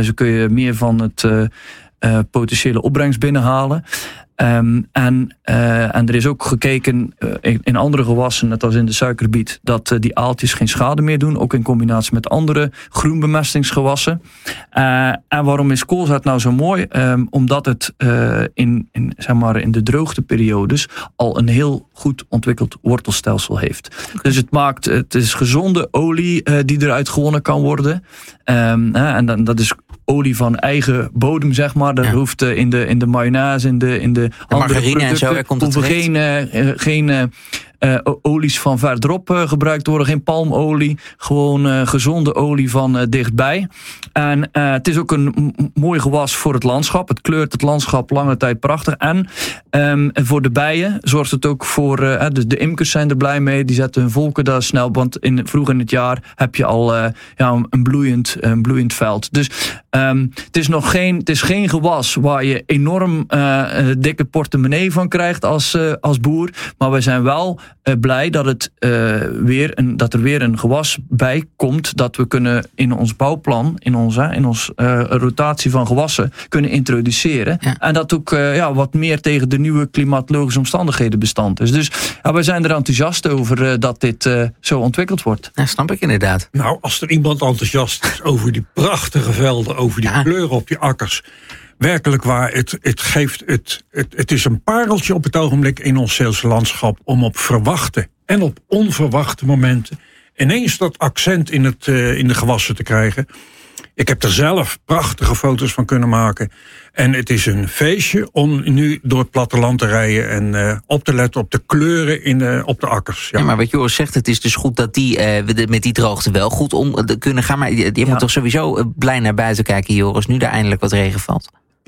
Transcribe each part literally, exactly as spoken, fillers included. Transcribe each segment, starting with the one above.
zo kun je meer van het uh, uh, potentiële opbrengst binnenhalen. Um, en, uh, en er is ook gekeken uh, in, in andere gewassen, net als in de suikerbiet, dat uh, die aaltjes geen schade meer doen, ook in combinatie met andere groenbemestingsgewassen. Uh, en waarom is koolzaad nou zo mooi? Um, omdat het uh, in, in, zeg maar in de droogteperiodes al een heel goed ontwikkeld wortelstelsel heeft. Okay. Dus het maakt, het is gezonde olie uh, die eruit gewonnen kan worden. Um, uh, en dan, dat is olie van eigen bodem, zeg maar. Dat ja. hoeft uh, in, de, in de mayonaise, in de, in de, de andere producten, en zo, komt het hoeven geen, uh, geen uh, uh, olies van verderop uh, gebruikt worden. Geen palmolie. Gewoon uh, gezonde olie van uh, dichtbij. En uh, het is ook een m- mooi gewas voor het landschap. Het kleurt het landschap lange tijd prachtig. En um, voor de bijen zorgt het ook voor... Uh, de, de imkers zijn er blij mee. Die zetten hun volken daar snel. Want in, vroeg in het jaar heb je al uh, ja, een, bloeiend, een bloeiend veld. Dus um, het is nog geen, het is geen gewas waar je enorm uh, dikke portemonnee van krijgt als, uh, als boer. Maar wij zijn wel uh, blij dat, het, uh, weer een, dat er weer een gewas bij komt. Dat we kunnen in ons bouwplan, in onze in ons uh, rotatie van gewassen kunnen introduceren. Ja. En dat ook uh, ja, wat meer tegen de nieuwe klimatologische omstandigheden bestand is. Dus ja, wij zijn er enthousiast over uh, dat dit uh, zo ontwikkeld wordt. Ja, snap ik inderdaad. Nou, als er iemand enthousiast is over die prachtige velden, over die ja. kleuren op die akkers. Werkelijk waar, het, het, geeft het, het, het is een pareltje op het ogenblik in ons Zeelse landschap om op verwachte en op onverwachte momenten ineens dat accent in, het, uh, in de gewassen te krijgen. Ik heb er zelf prachtige foto's van kunnen maken. En het is een feestje om nu door het platteland te rijden en uh, op te letten op de kleuren in de, op de akkers. Ja. ja, maar wat Joris zegt, het is dus goed dat die uh, de, met die droogte wel goed om uh, kunnen gaan. Maar je, je ja. moet toch sowieso uh, blij naar buiten kijken, Joris, nu er eindelijk wat regen valt.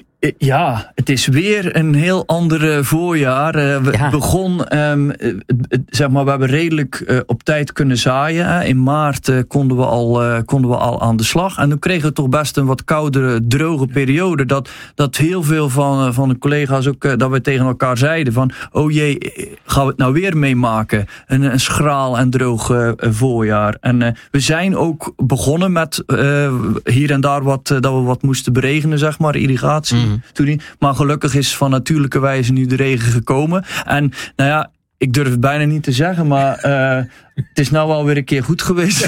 Ja, het is weer een heel ander voorjaar. Uh, we ja. begon, um, uh, zeg maar, we hebben redelijk uh, op tijd kunnen zaaien. Uh, in maart uh, konden, we al, uh, konden we al aan de slag. En toen kregen we toch best een wat koudere, droge periode. Dat, dat heel veel van, uh, van de collega's ook, uh, dat we tegen elkaar zeiden van, oh jee, gaan we het nou weer meemaken? Een, een schraal en droog uh, voorjaar. En uh, we zijn ook begonnen met uh, hier en daar wat, uh, dat we wat moesten beregenen, zeg maar, irrigatie. Mm. Toen, maar gelukkig is van natuurlijke wijze nu de regen gekomen. En nou ja, ik durf het bijna niet te zeggen, maar uh, het is nou wel weer een keer goed geweest.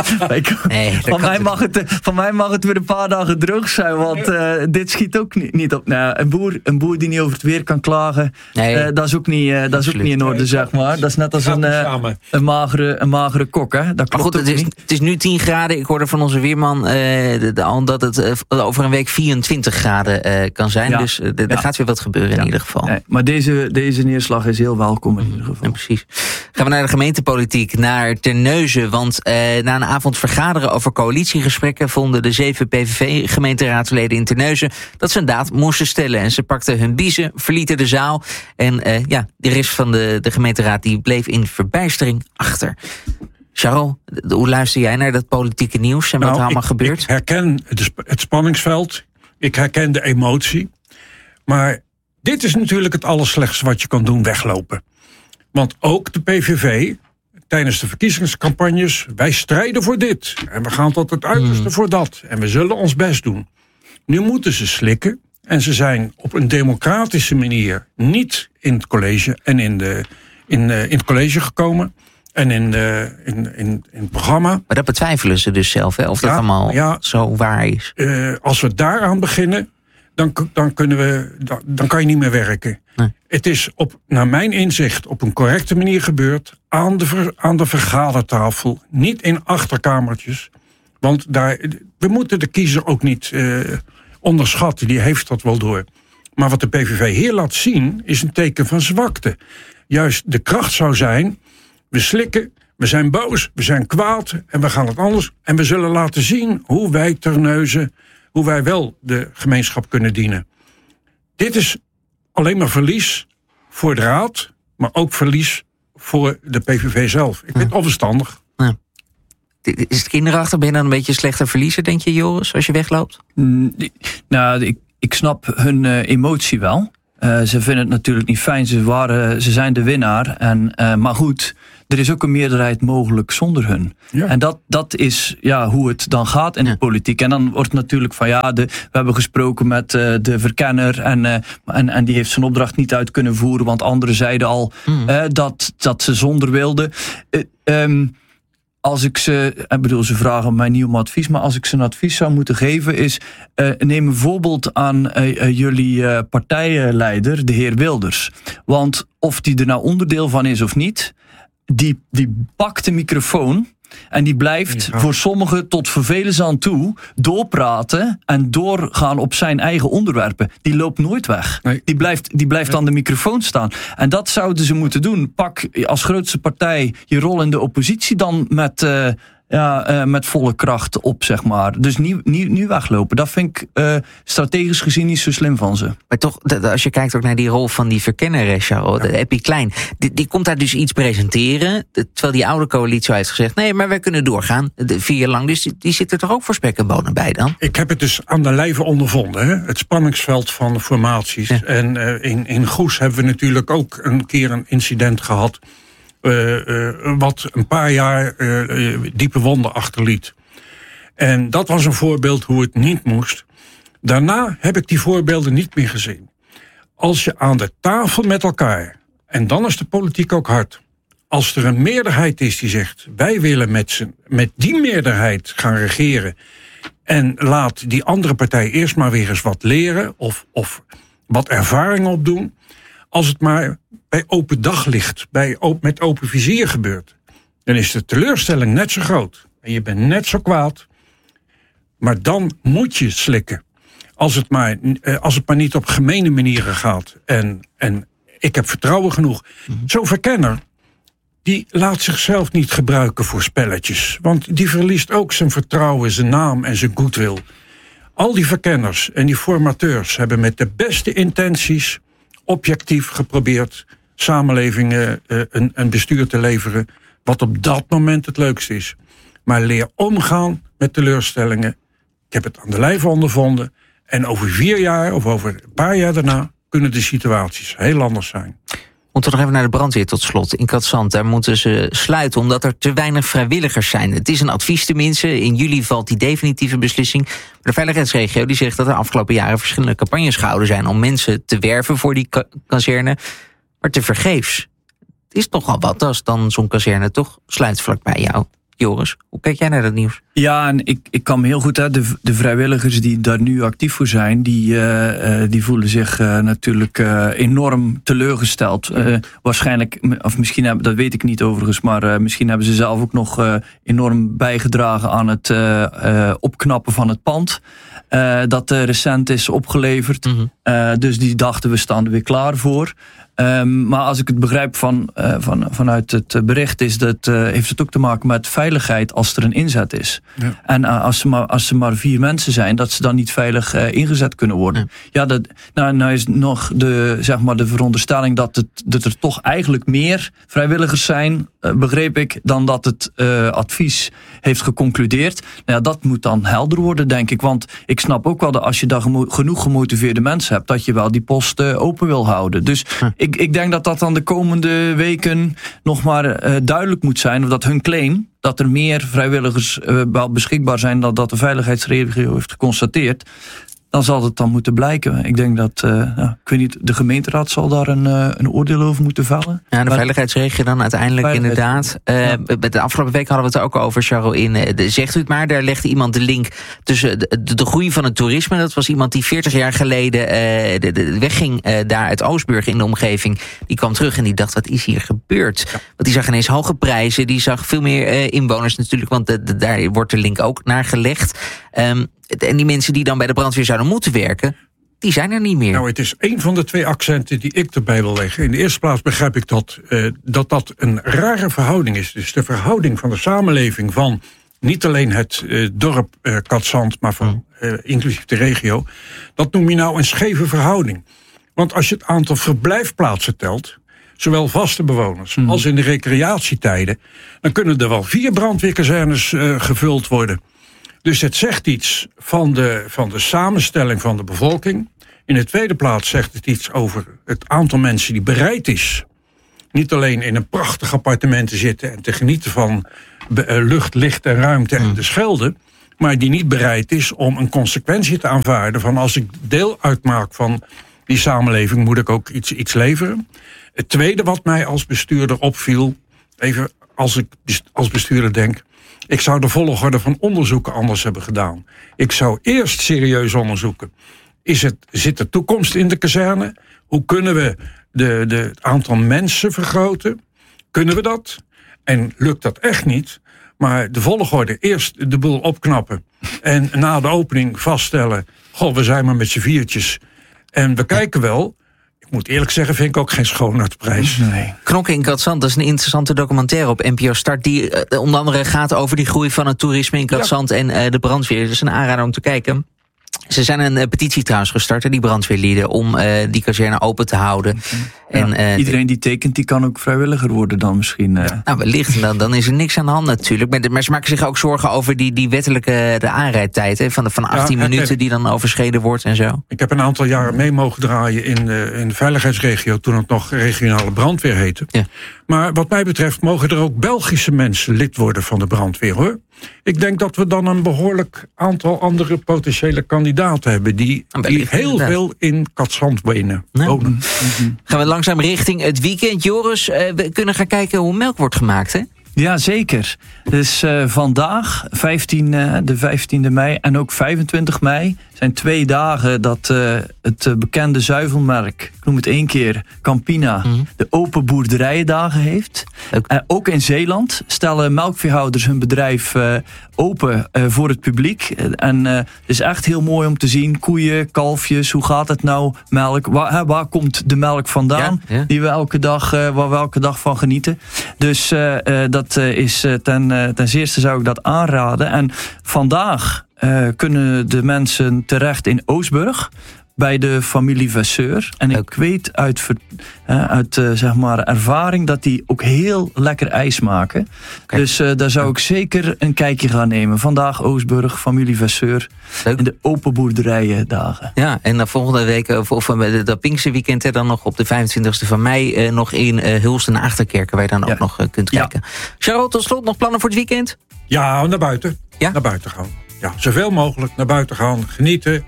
nee, van, mij mag het, van mij mag het weer een paar dagen droog zijn, want uh, dit schiet ook niet, niet op. Nou, een, boer, een boer die niet over het weer kan klagen, nee, uh, dat is ook niet, uh, dat is ook niet in orde, nee, zeg maar. Dat is net als een, uh, een, magere, een magere kok, hè. Dat klopt. Maar goed, het is, het is nu tien graden. Ik hoorde van onze weerman uh, de, de, dat het uh, over een week vierentwintig graden uh, kan zijn. Ja, dus uh, er ja. gaat weer wat gebeuren ja. in ieder geval. Nee, maar deze, deze neerslag is heel welkom in ieder geval. Ja, precies. Gaan we naar de gemeentepolitiek, naar Terneuzen. Want uh, na een avond vergaderen over coalitiegesprekken vonden de zeven P V V-gemeenteraadsleden in Terneuzen dat ze een daad moesten stellen. En ze pakten hun biezen, verlieten de zaal. En uh, ja, de rest van de, de gemeenteraad die bleef in verbijstering achter. Charles, hoe luister jij naar dat politieke nieuws en wat nou, er allemaal ik, gebeurt? Ik herken het, het spanningsveld. Ik herken de emotie. Maar dit is natuurlijk het allerslechtste wat je kan doen, weglopen. Want ook de P V V, tijdens de verkiezingscampagnes, wij strijden voor dit. En we gaan tot het uiterste hmm. voor dat. En we zullen ons best doen. Nu moeten ze slikken. En ze zijn op een democratische manier niet in het college en in, de, in, uh, in het college gekomen. En in, uh, in, in, in het programma. Maar dat betwijfelen ze dus zelf, hè? Of ja, dat allemaal ja, zo waar is. Uh, als we daaraan beginnen, dan, dan, kunnen we, dan, dan kan je niet meer werken. Nee. Het is op, naar mijn inzicht op een correcte manier gebeurd. Aan de, ver, aan de vergadertafel. Niet in achterkamertjes. Want daar, we moeten de kiezer ook niet uh, onderschatten. Die heeft dat wel door. Maar wat de P V V hier laat zien, is een teken van zwakte. Juist de kracht zou zijn, we slikken, we zijn boos, we zijn kwaad en we gaan het anders. En we zullen laten zien hoe wij Terneuzen, hoe wij wel de gemeenschap kunnen dienen. Dit is alleen maar verlies voor de raad, maar ook verlies voor de P V V zelf. Ik vind het onverstandig. Ja. Is het kinderachtig? Ben je dan een beetje een slechte verliezer, denk je, Joris, als je wegloopt? Mm, nou, ik, ik snap hun uh, emotie wel. Uh, ze vinden het natuurlijk niet fijn. Ze, waren, ze zijn de winnaar. En, uh, maar goed, er is ook een meerderheid mogelijk zonder hun. Ja. En dat, dat is ja, hoe het dan gaat in ja. de politiek. En dan wordt natuurlijk van ja, de, we hebben gesproken met uh, de verkenner en, uh, en, en die heeft zijn opdracht niet uit kunnen voeren, want anderen zeiden al mm. uh, dat, dat ze zonder wilden. Uh, um, Als ik ze, ik bedoel, ze vragen mij niet om advies, maar als ik ze een advies zou moeten geven is, uh, neem een voorbeeld aan uh, uh, jullie uh, partijleider, de heer Wilders. Want of die er nou onderdeel van is of niet, die, die pakt de microfoon en die blijft ja. voor sommigen tot vervelens aan toe doorpraten en doorgaan op zijn eigen onderwerpen. Die loopt nooit weg. Nee. Die blijft, die blijft nee. aan de microfoon staan. En dat zouden ze moeten doen. Pak als grootste partij je rol in de oppositie dan met, uh, ja, uh, met volle kracht op, zeg maar. Dus niet, niet, niet weglopen. Dat vind ik uh, strategisch gezien niet zo slim van ze. Maar toch, als je kijkt ook naar die rol van die verkenner, Charles, ja. de Epi Klein, die, die komt daar dus iets presenteren, terwijl die oude coalitie heeft gezegd, nee, maar wij kunnen doorgaan, de, vier jaar lang, dus die, die zit er toch ook voor spek en bonen bij dan? Ik heb het dus aan de lijve ondervonden, hè? Het spanningsveld van de formaties. Ja. En uh, in, in Goes hebben we natuurlijk ook een keer een incident gehad, Uh, uh, wat een paar jaar uh, diepe wonden achterliet. En dat was een voorbeeld hoe het niet moest. Daarna heb ik die voorbeelden niet meer gezien. Als je aan de tafel met elkaar, en dan is de politiek ook hard, als er een meerderheid is die zegt, wij willen met, z'n, met die meerderheid gaan regeren en laat die andere partij eerst maar weer eens wat leren of, of wat ervaring opdoen, als het maar bij open daglicht, bij, met open vizier gebeurt, dan is de teleurstelling net zo groot. En je bent net zo kwaad. Maar dan moet je slikken. Als het maar, als het maar niet op gemene manieren gaat. En, en ik heb vertrouwen genoeg. Mm-hmm. Zo'n verkenner, die laat zichzelf niet gebruiken voor spelletjes. Want die verliest ook zijn vertrouwen, zijn naam en zijn goodwill. Al die verkenners en die formateurs hebben met de beste intenties objectief geprobeerd samenlevingen uh, een, een bestuur te leveren wat op dat moment het leukste is. Maar leer omgaan met teleurstellingen. Ik heb het aan de lijve ondervonden. En over vier jaar of over een paar jaar daarna kunnen de situaties heel anders zijn. Moeten we nog even naar de brandweer tot slot. In Cadzand, daar moeten ze sluiten omdat er te weinig vrijwilligers zijn. Het is een advies tenminste. In juli valt die definitieve beslissing. Maar de veiligheidsregio die zegt dat er afgelopen jaren verschillende campagnes gehouden zijn om mensen te werven voor die kazerne. Maar te vergeefs. Het is toch al wat als dan zo'n kazerne toch sluit vlakbij jou. Joris, hoe kijk jij naar dat nieuws? Ja, en ik, ik kan me heel goed, hè, de, de vrijwilligers die daar nu actief voor zijn, die, uh, uh, die voelen zich uh, natuurlijk uh, enorm teleurgesteld. Uh, waarschijnlijk, of misschien hebben, dat weet ik niet overigens, maar uh, misschien hebben ze zelf ook nog uh, enorm bijgedragen aan het uh, uh, opknappen van het pand. Uh, dat uh, recent is opgeleverd. Mm-hmm. Uh, dus die dachten, we staan er weer klaar voor. Um, maar als ik het begrijp van, uh, van, vanuit het bericht, is dat, uh, heeft het ook te maken met veiligheid als er een inzet is. Ja. En uh, als, ze maar, als ze maar vier mensen zijn, dat ze dan niet veilig uh, ingezet kunnen worden. Ja, ja dat, nou, nou is nog de, zeg maar de veronderstelling dat, het, dat er toch eigenlijk meer vrijwilligers zijn, uh, begreep ik, dan dat het uh, advies heeft geconcludeerd. Nou ja, dat moet dan helder worden, denk ik. Want ik snap ook wel dat als je daar gemo- genoeg gemotiveerde mensen hebt, dat je wel die post uh, open wil houden. Dus hm. ik, ik denk dat dat dan de komende weken nog maar uh, duidelijk moet zijn, of dat hun claim dat er meer vrijwilligers uh, wel beschikbaar zijn dan dat de veiligheidsregio heeft geconstateerd, dan zal het dan moeten blijken. Ik denk dat, uh, ja, ik weet niet, de gemeenteraad zal daar een, uh, een oordeel over moeten vellen. Ja, de maar, veiligheidsregio dan uiteindelijk inderdaad. Uh, ja. De afgelopen week hadden we het ook over, Charles, in uh, de, zegt u het maar, daar legde iemand de link tussen de, de, de groei van het toerisme. Dat was iemand die veertig jaar geleden uh, de, de wegging uh, daar uit Oostburg in de omgeving. Die kwam terug en die dacht, wat is hier gebeurd? Ja. Want die zag ineens hoge prijzen, die zag veel meer uh, inwoners natuurlijk, want de, de, daar wordt de link ook naar gelegd. Um, En die mensen die dan bij de brandweer zouden moeten werken, die zijn er niet meer. Nou, het is één van de twee accenten die ik erbij wil leggen. In de eerste plaats begrijp ik dat uh, dat, dat een rare verhouding is. Dus de verhouding van de samenleving van niet alleen het uh, dorp uh, Cadzand, maar van uh, inclusief de regio. Dat noem je nou een scheve verhouding. Want als je het aantal verblijfplaatsen telt, zowel vaste bewoners mm. als in de recreatietijden, dan kunnen er wel vier brandweerkazernes uh, gevuld worden. Dus het zegt iets van de, van de samenstelling van de bevolking. In de tweede plaats zegt het iets over het aantal mensen die bereid is niet alleen in een prachtig appartement te zitten en te genieten van uh, lucht, licht en ruimte en de Schelde, maar die niet bereid is om een consequentie te aanvaarden van als ik deel uitmaak van die samenleving, moet ik ook iets, iets leveren. Het tweede wat mij als bestuurder opviel, even als ik als bestuurder denk, ik zou de volgorde van onderzoeken anders hebben gedaan. Ik zou eerst serieus onderzoeken. Is het, zit er toekomst in de kazerne? Hoe kunnen we de, de, het aantal mensen vergroten? Kunnen we dat? En lukt dat echt niet? Maar de volgorde, eerst de boel opknappen en na de opening vaststellen, goh, we zijn maar met z'n viertjes en we kijken wel. Ik moet eerlijk zeggen, vind ik ook geen schoonheidsprijs. Nee. Knokken in Katzand, dat is een interessante documentaire op N P O Start, die uh, onder andere gaat over die groei van het toerisme in Katzand ja. en uh, de brandweer. Dat is een aanrader om te kijken. Ze zijn een uh, petitie trouwens gestart, die brandweerlieden, om uh, die kazerne open te houden. Ja, en, uh, iedereen die tekent, die kan ook vrijwilliger worden dan misschien. Uh. Ja, nou, wellicht. Dan, dan is er niks aan de hand natuurlijk. Maar, maar ze maken zich ook zorgen over die, die wettelijke de aanrijdtijd. Hè, van, de, van achttien ja, minuten die dan overschreden wordt en zo. Ik heb een aantal jaren mee mogen draaien in de, in de veiligheidsregio, toen het nog regionale brandweer heette. Ja. Maar wat mij betreft mogen er ook Belgische mensen lid worden van de brandweer, hoor. Ik denk dat we dan een behoorlijk aantal andere potentiële kandidaten hebben die, die heel inderdaad. veel in Katzand wonen. Nee. wonen. Mm-hmm. Gaan we langzaam richting het weekend. Joris, uh, we kunnen gaan kijken hoe melk wordt gemaakt, hè? Ja, zeker. Dus uh, vandaag, vijftien, uh, de vijftiende mei en ook vijfentwintig mei... zijn twee dagen dat uh, het uh, bekende zuivelmerk, ik noem het één keer, Campina, mm-hmm. de open boerderijendagen heeft. Ook. Uh, ook in Zeeland stellen melkveehouders hun bedrijf uh, open uh, voor het publiek. Uh, en uh, het is echt heel mooi om te zien, koeien, kalfjes, hoe gaat het nou, melk, waar, hè, waar komt de melk vandaan, ja, ja. die we elke dag, uh, waar we elke dag van genieten. Dus uh, uh, dat uh, is uh, ten, uh, ten zeerste zou ik dat aanraden. En vandaag Uh, kunnen de mensen terecht in Oostburg bij de familie Vasseur. En ik ook. weet uit, uh, uit uh, zeg maar ervaring dat die ook heel lekker ijs maken. Okay. Dus uh, daar zou ik zeker een kijkje gaan nemen. Vandaag Oostburg, familie Vasseur. Leuk. In de open boerderijen dagen. Ja, en dan volgende week, of, of dat Pinkse weekend, hè, dan nog op de vijfentwintigste van mei, uh, nog in uh, Hulst en Achterkerken, waar je dan ja. ook nog uh, kunt kijken. Ja. Charlotte, tot slot nog plannen voor het weekend? Ja, naar buiten. Ja? Naar buiten gaan. Ja, zoveel mogelijk naar buiten gaan, genieten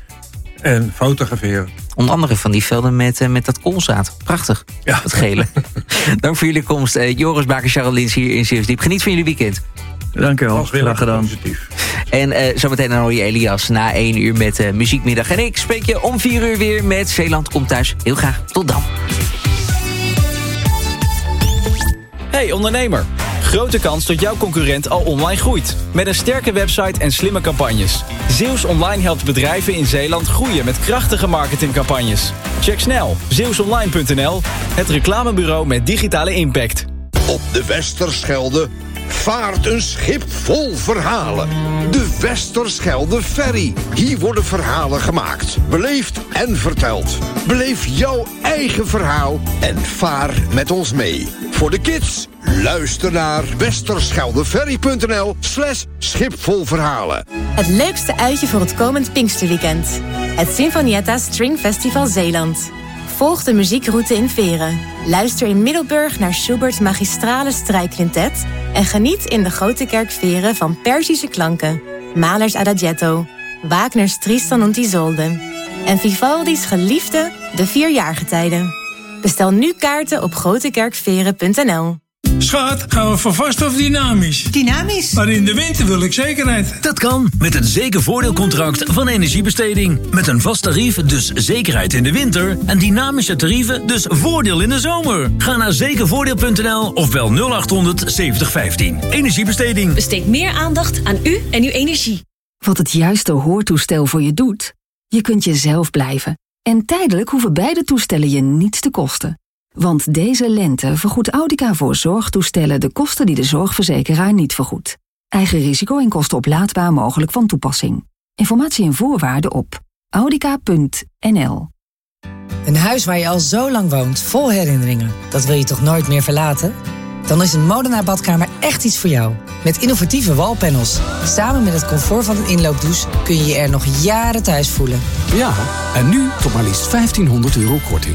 en fotograferen. Onder andere van die velden met, uh, met dat koolzaad. Prachtig, ja. Het gele. Dank voor jullie komst. Uh, Joris Baker, Charles Lins hier in Zeeuwsdiep. Geniet van jullie weekend. Dank u wel, graag gedaan. Positief. En uh, zometeen dan hoor je Elias na één uur met uh, Muziekmiddag. En ik spreek je om vier uur weer met Zeeland Komt Thuis. Heel graag, tot dan. Hey ondernemer. Grote kans dat jouw concurrent al online groeit. Met een sterke website en slimme campagnes. Zeeuws Online helpt bedrijven in Zeeland groeien met krachtige marketingcampagnes. Check snel zeeuws online punt n l, het reclamebureau met digitale impact. Op de Westerschelde vaart een schip vol verhalen. De Westerschelde Ferry. Hier worden verhalen gemaakt, beleefd en verteld. Beleef jouw eigen verhaal en vaar met ons mee. Voor de kids, luister naar westerscheldeferry punt n l slash schipvolverhalen. Het leukste uitje voor het komend Pinksterweekend. Het Sinfonietta String Festival Zeeland. Volg de muziekroute in Veren. Luister in Middelburg naar Schubert's magistrale strijkquintet en geniet in de Grote Kerk Veren van Perzische klanken, Mahlers Adagietto, Wagner's Tristan und Isolde en Vivaldi's geliefde De Vierjaargetijden. Bestel nu kaarten op grotekerkveren punt n l. Schat, gaan we voor vast of dynamisch? Dynamisch? Maar in de winter wil ik zekerheid. Dat kan, met het zekervoordeelcontract van Energiebesteding. Met een vast tarief, dus zekerheid in de winter. En dynamische tarieven, dus voordeel in de zomer. Ga naar zekervoordeel punt n l of bel nul achthonderd zeventig vijftien. Energiebesteding. Besteed meer aandacht aan u en uw energie. Wat het juiste hoortoestel voor je doet? Je kunt jezelf blijven. En tijdelijk hoeven beide toestellen je niets te kosten. Want deze lente vergoedt Audica voor zorgtoestellen de kosten die de zorgverzekeraar niet vergoedt. Eigen risico en kosten oplaadbaar mogelijk van toepassing. Informatie en voorwaarden op audica punt n l. Een huis waar je al zo lang woont, vol herinneringen. Dat wil je toch nooit meer verlaten? Dan is een Molenaar badkamer echt iets voor jou. Met innovatieve wallpanels. Samen met het comfort van een inloopdouche kun je je er nog jaren thuis voelen. Ja, en nu tot maar liefst vijftienhonderd euro korting.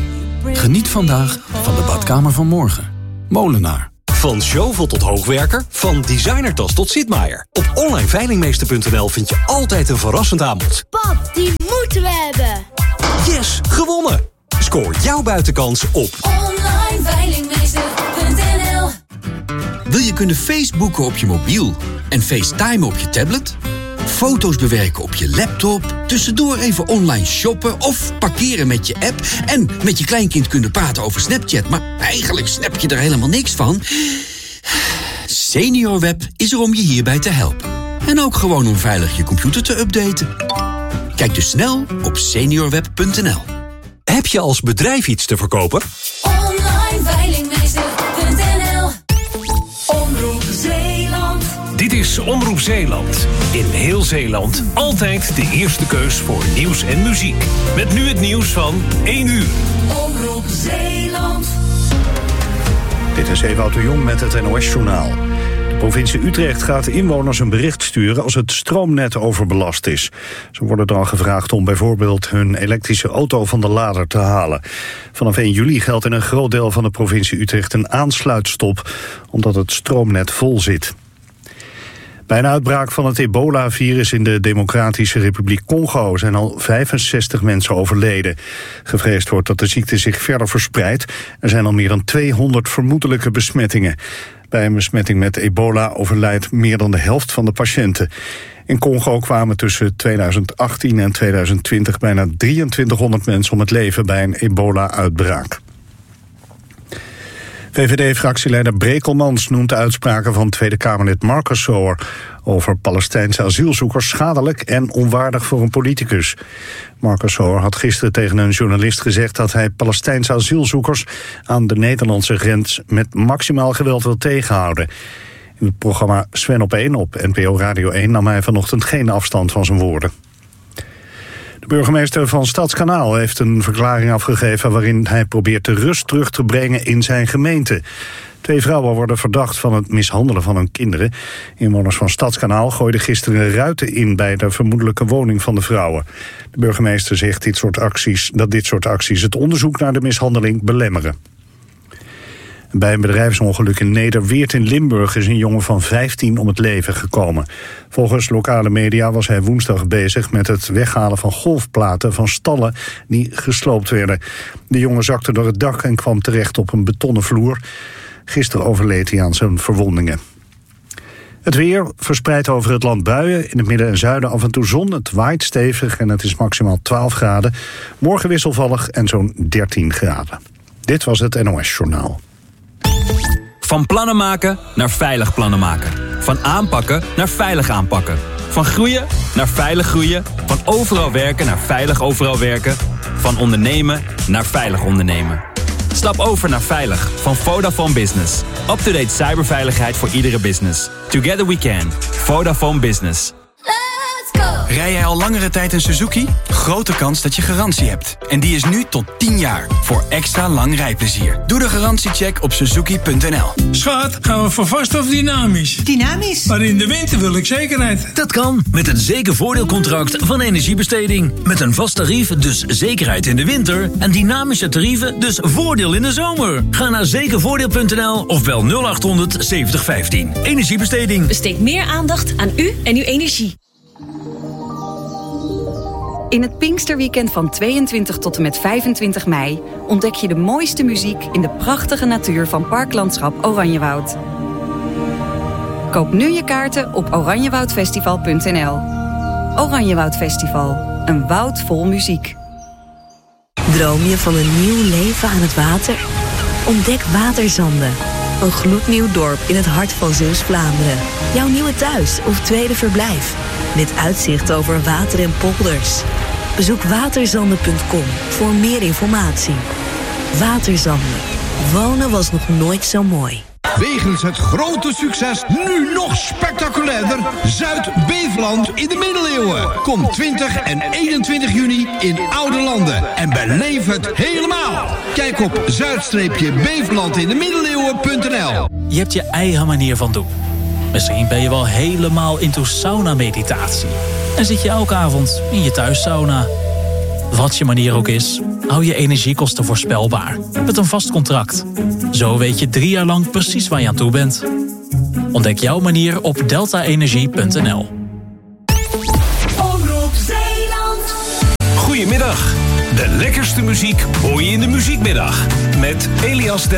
Geniet vandaag van de badkamer van morgen. Molenaar. Van shovel tot hoogwerker, van designertas tot zitmaaier. Op online veilingmeester punt n l vind je altijd een verrassend aanbod. Pap, die moeten we hebben. Yes, gewonnen! Scoor jouw buitenkans op online veilingmeester punt n l. Wil je kunnen Facebooken op je mobiel en FaceTime op je tablet? Foto's bewerken op je laptop, tussendoor even online shoppen of parkeren met je app en met je kleinkind kunnen praten over Snapchat, maar eigenlijk snap je er helemaal niks van? SeniorWeb is er om je hierbij te helpen. En ook gewoon om veilig je computer te updaten. Kijk dus snel op seniorweb punt n l. Heb je als bedrijf iets te verkopen? online veilingmeester punt n l. Omroep Zeeland. Dit is Omroep Zeeland. In heel Zeeland altijd de eerste keus voor nieuws en muziek. Met nu het nieuws van één uur. Omroep Zeeland. Dit is Ewout de Jong met het N O S-journaal. De provincie Utrecht gaat de inwoners een bericht sturen als het stroomnet overbelast is. Ze worden dan gevraagd om bijvoorbeeld hun elektrische auto van de lader te halen. Vanaf één juli geldt in een groot deel van de provincie Utrecht een aansluitstop, omdat het stroomnet vol zit. Bij een uitbraak van het ebola-virus in de Democratische Republiek Congo zijn al vijfenzestig mensen overleden. Gevreesd wordt dat de ziekte zich verder verspreidt. Er zijn al meer dan tweehonderd vermoedelijke besmettingen. Bij een besmetting met ebola overlijdt meer dan de helft van de patiënten. In Congo kwamen tussen tweeduizend achttien en tweeduizend twintig bijna drieëntwintighonderd mensen om het leven bij een ebola-uitbraak. V V D-fractieleider Brekelmans noemt de uitspraken van Tweede Kamerlid Marcus Soer over Palestijnse asielzoekers schadelijk en onwaardig voor een politicus. Marcus Soer had gisteren tegen een journalist gezegd dat hij Palestijnse asielzoekers aan de Nederlandse grens met maximaal geweld wil tegenhouden. In het programma Sven op één op N P O Radio één nam hij vanochtend geen afstand van zijn woorden. De burgemeester van Stadskanaal heeft een verklaring afgegeven waarin hij probeert de rust terug te brengen in zijn gemeente. Twee vrouwen worden verdacht van het mishandelen van hun kinderen. Inwoners van Stadskanaal gooiden gisteren ruiten in bij de vermoedelijke woning van de vrouwen. De burgemeester zegt dit soort acties, dat dit soort acties het onderzoek naar de mishandeling belemmeren. Bij een bedrijfsongeluk in Nederweert in Limburg is een jongen van vijftien om het leven gekomen. Volgens lokale media was hij woensdag bezig met het weghalen van golfplaten van stallen die gesloopt werden. De jongen zakte door het dak en kwam terecht op een betonnen vloer. Gisteren overleed hij aan zijn verwondingen. Het weer verspreidt over het land buien. In het midden en zuiden af en toe zon. Het waait stevig en het is maximaal twaalf graden. Morgen wisselvallig en zo'n dertien graden. Dit was het N O S-journaal. Van plannen maken naar veilig plannen maken. Van aanpakken naar veilig aanpakken. Van groeien naar veilig groeien. Van overal werken naar veilig overal werken. Van ondernemen naar veilig ondernemen. Stap over naar Veilig van Vodafone Business. Up-to-date cyberveiligheid voor iedere business. Together we can. Vodafone Business. Rij jij al langere tijd een Suzuki? Grote kans dat je garantie hebt. En die is nu tot tien jaar. Voor extra lang rijplezier. Doe de garantiecheck op suzuki punt n l. Schat, gaan we voor vast of dynamisch? Dynamisch? Maar in de winter wil ik zekerheid. Dat kan met het zekervoordeelcontract van Energiebesteding. Met een vast tarief, dus zekerheid in de winter. En dynamische tarieven, dus voordeel in de zomer. Ga naar zekervoordeel punt n l of bel nul achthonderd zeventig vijftien. Energiebesteding. Besteed meer aandacht aan u en uw energie. In het Pinksterweekend van tweeëntwintig tot en met vijfentwintig mei... ontdek je de mooiste muziek in de prachtige natuur van Parklandschap Oranjewoud. Koop nu je kaarten op oranjewoudfestival punt n l. Oranjewoud Festival, een woud vol muziek. Droom je van een nieuw leven aan het water? Ontdek Waterzanden. Een gloednieuw dorp in het hart van Zeeuws-Vlaanderen. Jouw nieuwe thuis of tweede verblijf. Met uitzicht over water en polders. Bezoek waterzanden punt com voor meer informatie. Waterzanden. Wonen was nog nooit zo mooi. Wegens het grote succes nu nog spectaculairder Zuid-Beveland in de middeleeuwen. Kom twintig en eenentwintig juni in Oude Landen en beleef het helemaal. Kijk op zuid beveland in de middeleeuwen punt n l. Je hebt je eigen manier van doen. Misschien ben je wel helemaal into sauna-meditatie en zit je elke avond in je thuissauna. Wat je manier ook is, hou je energiekosten voorspelbaar. Met een vast contract. Zo weet je drie jaar lang precies waar je aan toe bent. Ontdek jouw manier op delta energie punt n l. Omroep Zeeland. Goedemiddag. De lekkerste muziek hoor je in de muziekmiddag. Met Elias Den